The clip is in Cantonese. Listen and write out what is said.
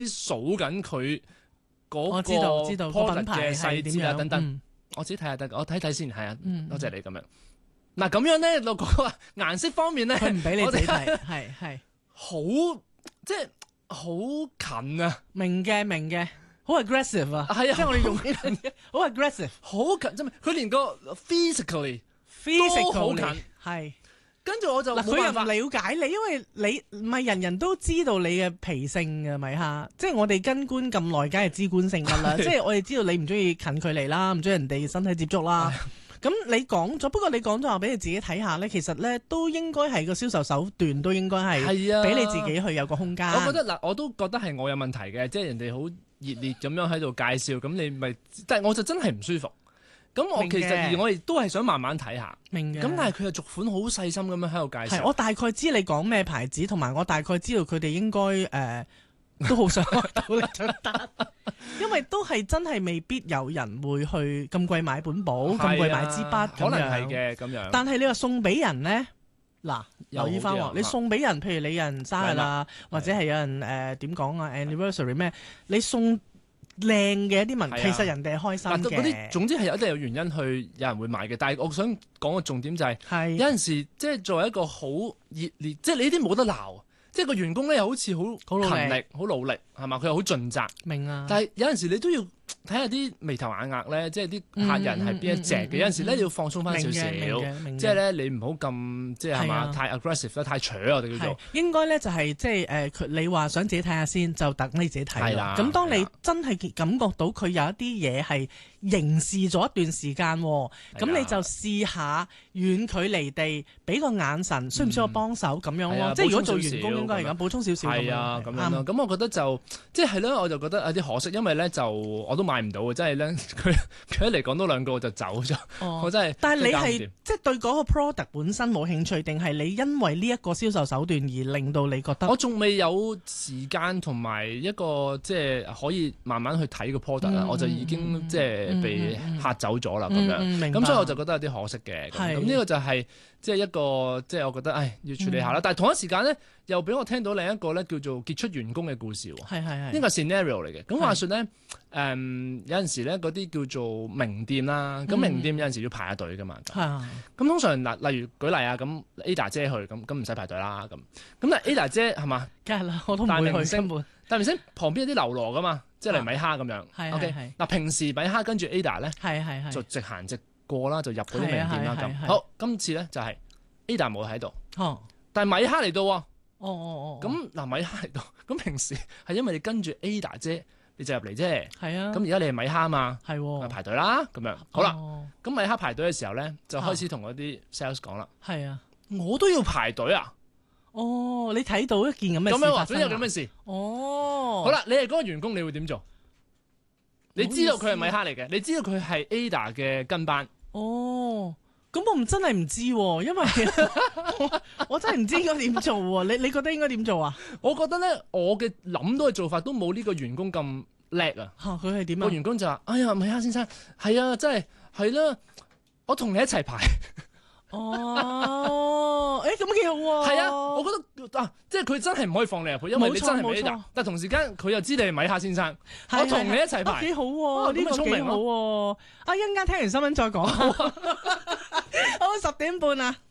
數緊佢嗰我知道 product 品牌嘅細節啊等等。我自己睇下得，我睇睇先，係啊，多謝你咁樣。嗱咁樣咧，我講話顏色方面咧， 佢唔俾你自己睇，係好即係好近啊， 明嘅，好 aggressive 啊， 係啊， 即係我哋用呢樣嘢，好 aggressive， 好近，真係佢連個 physically 都好近， 係。 跟住我就嗱，佢又唔冇辦法了解你，因為你唔係人人都知道你嘅脾性嘅，米哈。即係我哋跟官咁耐，梗係知官性噶啦。即係我哋知道你唔中意近距離啦，唔中意人哋身體接觸啦。咁你講咗，不過你講咗話俾你自己睇下咧，其實咧都應該係個銷售手段，都應該係俾你自己去有個空間。 我覺得嗱，我都覺得係我有問題嘅，即係人哋好熱烈咁樣喺度介紹，咁你咪，但係我就真係唔舒服。咁我其實而我亦都係想慢慢睇下， 明嘅。 咁但係佢又逐款好細心咁樣喺度介紹。 我大概知你講咩牌子，同埋我大概知道佢哋應該都好想開到你張單，因為都係真係未必有人會去咁貴買本簿，咁貴買支筆， 可能係嘅咁樣。 但係你話送俾人咧，嗱留意翻喎，你送俾人，譬如你有人生日啦，或者係有人點講啊 anniversary 咩，你送靚嘅一啲文，其實人哋係開心嘅。 嗰啲總之係一定有原因去有人會買嘅。但係我想講個重點就係有陣時即係作為一個好熱烈，即係你呢啲冇得鬧。即係個員工咧又好似好勤力、好努力係嘛？佢又好盡責。明啊！但係有陣時你都要睇下啲眉頭眼額咧，即係啲客人係邊一隻嘅。有陣時咧你要放鬆翻少少，即係咧你唔好咁即係嘛太 aggressive 啦，太扯我哋叫做。應該咧就係即係你話想自己睇下先，就等你自己睇啦。咁當你真係感覺到佢有一啲嘢係凝視咗一段時間，咁你就試下遠距離地俾個眼神，需唔需要幫手咁樣咯？即係如果做員工應該係咁補充少少。係啊，咁樣咯。咁我覺得就即係咧，我就覺得有啲可惜，因為咧就我都買唔到嘅，真係咧佢一嚟講多兩個就走咗。我真係。但係你係即係對嗰個 product 本身冇興趣，定係你因為呢一個銷售手段而令到你覺得？我仲未有時間同埋一個即係可以慢慢去睇個 product 啦，我就已經即係被嚇走咗啦咁樣。咁所以我就覺得有啲可惜嘅。咁呢個就係即係一個即係我覺得要處理下啦。但係同一時間咧，又俾我聽到另一個咧叫做傑出員工嘅故事喎。呢個 scenario 嚟嘅。咁話說咧，有陣時咧嗰啲叫做名店啦，咁名店有陣時要排下隊噶嘛。咁通常嗱，例如舉例啊，咁 Ada 姐去，咁唔使排隊啦。咁但 Ada 姐係嘛？梗係啦，我都唔會去根本。大明星旁邊有啲流羅噶嘛，即係嚟米哈咁樣。OK，嗱平時米哈跟住 Ada 咧，就直行直過啦，就入嗰啲名店啦咁。好，今次咧就係 Ada 冇喺度，但係米哈嚟到喎。咁嗱米哈嚟到，咁平時係因為你跟住 Ada 姐，你就入嚟啫。係啊。咁而家你係米哈嘛？係。排隊啦，咁樣。好啦。咁米哈排隊嘅時候咧，就開始同嗰啲 sales 講啦。係啊。我都要排隊啊！你睇到一件咁嘅事發生，有咁嘅事。好啦，你係嗰個員工，你會點做？你知道佢係米哈嚟嘅，你知道佢係 Ada 嘅跟班。咁我真係唔知，因為我真係唔知應該點做喎。你覺得應該點做啊？我覺得咧，我嘅諗到嘅做法都冇呢個員工咁叻啊。佢係點啊？個員工就話：哎呀，米哈先生，係啊，真係係啦，我同你一齊排。咁幾好喎！係啊，我覺得即係佢真係唔可以放你入去，因為你真係米哈。但同時間佢又知你係米哈先生，我同你一齊排，幾好喎！呢個聰明好喎。一陣間聽完新聞再講。好，10點半啊！